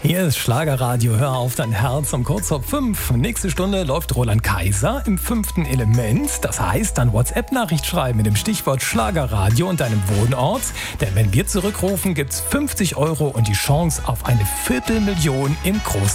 Hier ist Schlagerradio, hör auf dein Herz um kurz vor 5. Nächste Stunde läuft Roland Kaiser im 5. Element. Das heißt, dann WhatsApp-Nachricht schreiben mit dem Stichwort Schlagerradio und deinem Wohnort. Denn wenn wir zurückrufen, gibt's 50 € und die Chance auf eine 250.000 im großen